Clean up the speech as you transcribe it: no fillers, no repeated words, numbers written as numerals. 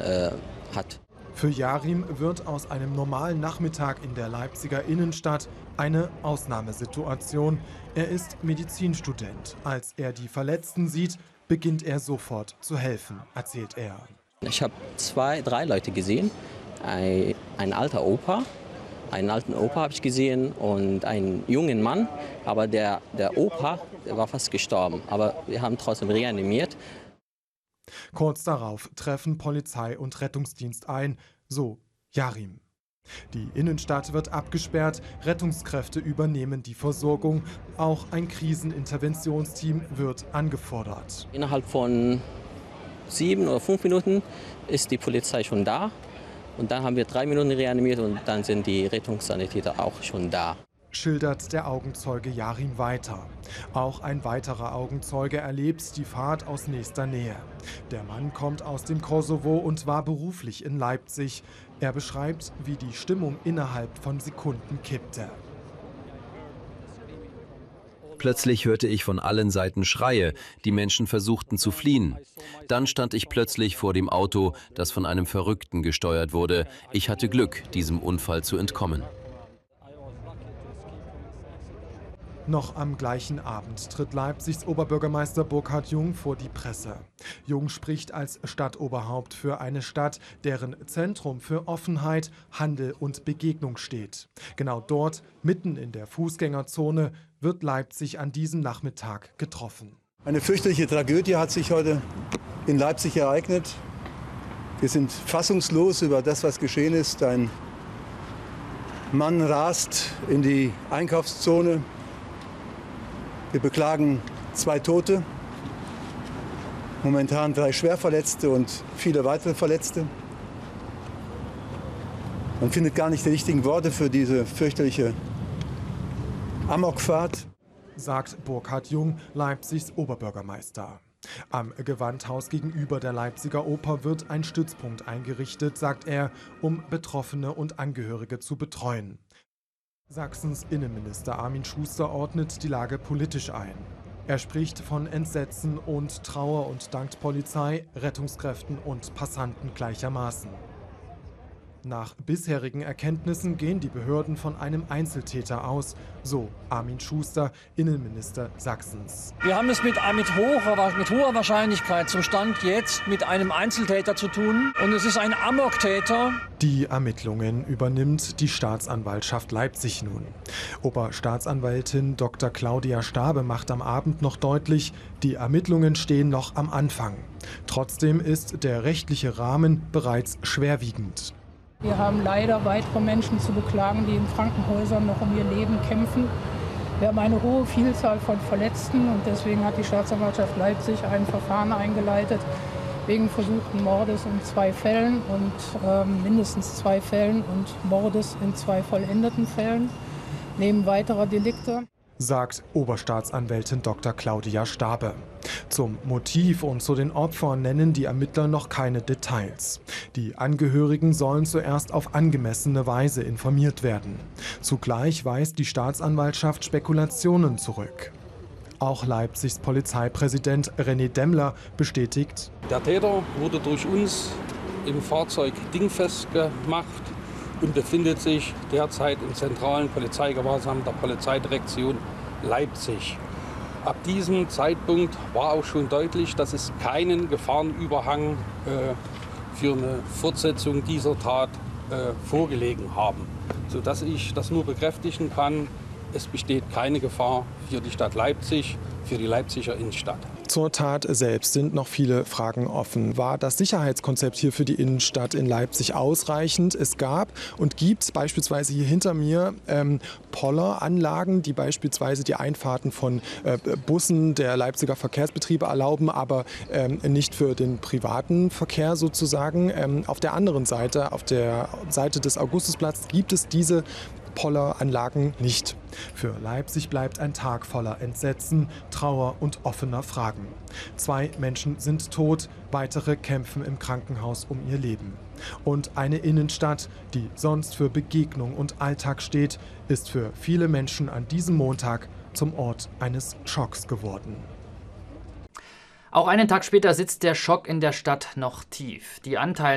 hat. Für Yarim wird aus einem normalen Nachmittag in der Leipziger Innenstadt eine Ausnahmesituation. Er ist Medizinstudent. Als er die Verletzten sieht, beginnt er sofort zu helfen, erzählt er. Ich habe 2, 3 Leute gesehen. Ein alter Opa, einen alten Opa habe ich gesehen und einen jungen Mann. Aber der Opa, der war fast gestorben. Aber wir haben trotzdem reanimiert. Kurz darauf treffen Polizei und Rettungsdienst ein, so Yarim. Die Innenstadt wird abgesperrt, Rettungskräfte übernehmen die Versorgung, auch ein Kriseninterventionsteam wird angefordert. Innerhalb von 7 oder 5 Minuten ist die Polizei schon da und dann haben wir 3 Minuten reanimiert und dann sind die Rettungssanitäter auch schon da. Schildert der Augenzeuge Yarim weiter. Auch ein weiterer Augenzeuge erlebt die Fahrt aus nächster Nähe. Der Mann kommt aus dem Kosovo und war beruflich in Leipzig. Er beschreibt, wie die Stimmung innerhalb von Sekunden kippte. Plötzlich hörte ich von allen Seiten Schreie, die Menschen versuchten zu fliehen. Dann stand ich plötzlich vor dem Auto, das von einem Verrückten gesteuert wurde. Ich hatte Glück, diesem Unfall zu entkommen. Noch am gleichen Abend tritt Leipzigs Oberbürgermeister Burkhard Jung vor die Presse. Jung spricht als Stadtoberhaupt für eine Stadt, deren Zentrum für Offenheit, Handel und Begegnung steht. Genau dort, mitten in der Fußgängerzone, wird Leipzig an diesem Nachmittag getroffen. Eine fürchterliche Tragödie hat sich heute in Leipzig ereignet. Wir sind fassungslos über das, was geschehen ist. Ein Mann rast in die Einkaufszone. Wir beklagen 2 Tote, momentan 3 Schwerverletzte und viele weitere Verletzte. Man findet gar nicht die richtigen Worte für diese fürchterliche Amokfahrt, sagt Burkhard Jung, Leipzigs Oberbürgermeister. Am Gewandhaus gegenüber der Leipziger Oper wird ein Stützpunkt eingerichtet, sagt er, um Betroffene und Angehörige zu betreuen. Sachsens Innenminister Armin Schuster ordnet die Lage politisch ein. Er spricht von Entsetzen und Trauer und dankt Polizei, Rettungskräften und Passanten gleichermaßen. Nach bisherigen Erkenntnissen gehen die Behörden von einem Einzeltäter aus, so Armin Schuster, Innenminister Sachsens. Wir haben es mit hoher Wahrscheinlichkeit zum Stand jetzt mit einem Einzeltäter zu tun. Und es ist ein Amoktäter. Die Ermittlungen übernimmt die Staatsanwaltschaft Leipzig nun. Oberstaatsanwältin Dr. Claudia Stabe macht am Abend noch deutlich, die Ermittlungen stehen noch am Anfang. Trotzdem ist der rechtliche Rahmen bereits schwerwiegend. Wir haben leider weitere Menschen zu beklagen, die in Krankenhäusern noch um ihr Leben kämpfen. Wir haben eine hohe Vielzahl von Verletzten und deswegen hat die Staatsanwaltschaft Leipzig ein Verfahren eingeleitet wegen versuchten Mordes in 2 Fällen und mindestens 2 Fällen und Mordes in 2 vollendeten Fällen, neben weiterer Delikte, sagt Oberstaatsanwältin Dr. Claudia Stabe. Zum Motiv und zu den Opfern nennen die Ermittler noch keine Details. Die Angehörigen sollen zuerst auf angemessene Weise informiert werden. Zugleich weist die Staatsanwaltschaft Spekulationen zurück. Auch Leipzigs Polizeipräsident René Demmler bestätigt: Der Täter wurde durch uns im Fahrzeug dingfest gemacht und befindet sich derzeit im zentralen Polizeigewahrsam der Polizeidirektion Leipzig. Ab diesem Zeitpunkt war auch schon deutlich, dass es keinen Gefahrenüberhang für eine Fortsetzung dieser Tat vorgelegen haben, sodass ich das nur bekräftigen kann, es besteht keine Gefahr für die Stadt Leipzig, für die Leipziger Innenstadt. Zur Tat selbst sind noch viele Fragen offen. War das Sicherheitskonzept hier für die Innenstadt in Leipzig ausreichend? Es gab und gibt beispielsweise hier hinter mir Polleranlagen, die beispielsweise die Einfahrten von Bussen der Leipziger Verkehrsbetriebe erlauben, aber nicht für den privaten Verkehr sozusagen. Auf der anderen Seite, auf der Seite des Augustusplatzes, gibt es diese Polleranlagen nicht. Für Leipzig bleibt ein Tag voller Entsetzen, Trauer und offener Fragen. 2 Menschen sind tot, weitere kämpfen im Krankenhaus um ihr Leben. Und eine Innenstadt, die sonst für Begegnung und Alltag steht, ist für viele Menschen an diesem Montag zum Ort eines Schocks geworden. Auch einen Tag später sitzt der Schock in der Stadt noch tief. Die Anteile